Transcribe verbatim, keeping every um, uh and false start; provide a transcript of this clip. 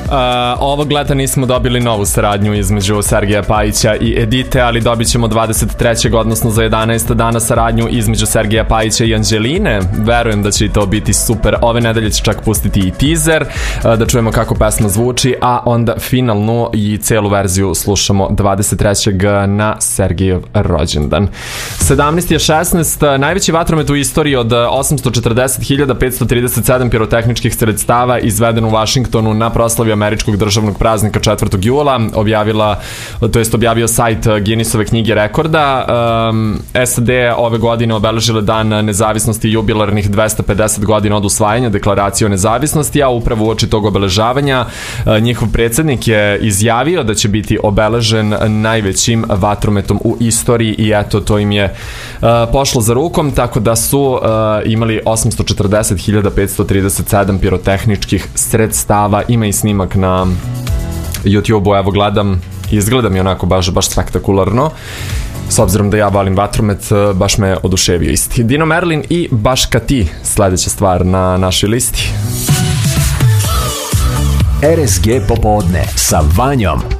ovog leta nismo dobili novu saradnju između Sergeja Pajića i Edite, ali dobit ćemo dvadeset trećeg odnosno za jedanaest dana saradnju između Sergeja Pajića i Anđeline. Verujem da će i to biti super. Ove nedelje će čak pustiti i teaser, da čujemo kako pesma zvuči, a onda finalnu i celu verziju slušamo dvadeset trećeg na Sergejev rođendan. sedamnaest je šesnaest, najveći vatromet u istoriji od osamsto četrdeset hiljada petsto trideset sedam pirotehničkih sredstava izveden u Vašingtonu na proslavi američkog državnog praznika četvrtog jula, objavila, to jest objavio sajt Guinnessove knjige rekorda. Um, S A D ove godine obeležile dan nezavisnosti i jubilarnih dvesta pedeset godina od usvajanja deklaracije o nezavisnosti, a upravo uoči tog obeležavanja uh, njihov predsjednik je izjavio da će biti obeležen najvećim vatrometom u istoriji i eto, to im je uh, pošlo za rukom, tako da su uh, imali osamsto četrdeset hiljada petsto trideset sedam pirotehničkih sredstava. Ima i snimak na YouTube-u, evo gledam, izgleda mi onako baš, baš spektakularno. S obzirom da ja volim vatromet, baš me oduševio isti. Dino Merlin i Baš ka ti, sledeća stvar na našoj listi. R S G popodne sa Vanjom.